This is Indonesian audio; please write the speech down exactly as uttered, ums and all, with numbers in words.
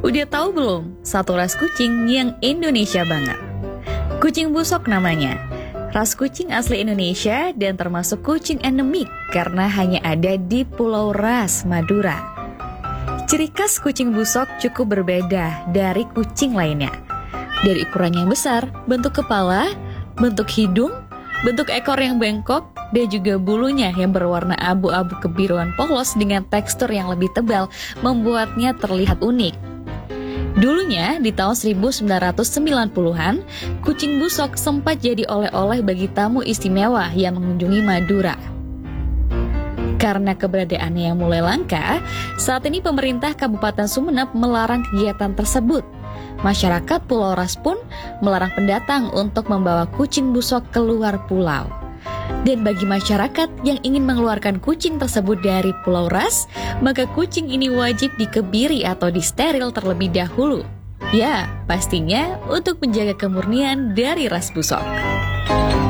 Udah tahu belum satu ras kucing yang Indonesia banget? Kucing busok namanya. Ras kucing asli Indonesia dan termasuk kucing endemik karena hanya ada di Pulau Ras, Madura. Ciri khas kucing busok cukup berbeda dari kucing lainnya. Dari ukurannya yang besar, bentuk kepala, bentuk hidung, bentuk ekor yang bengkok, dan juga bulunya yang berwarna abu-abu kebiruan polos dengan tekstur yang lebih tebal membuatnya terlihat unik. Dulunya, di tahun seribu sembilan ratus sembilan puluhan, kucing busok sempat jadi oleh-oleh bagi tamu istimewa yang mengunjungi Madura. Karena keberadaannya yang mulai langka, saat ini pemerintah Kabupaten Sumeneb melarang kegiatan tersebut. Masyarakat Pulau Ras pun melarang pendatang untuk membawa kucing busok keluar pulau. Dan bagi masyarakat yang ingin mengeluarkan kucing tersebut dari Pulau Ras, maka kucing ini wajib dikebiri atau disteril terlebih dahulu. Ya, pastinya untuk menjaga kemurnian dari ras busok.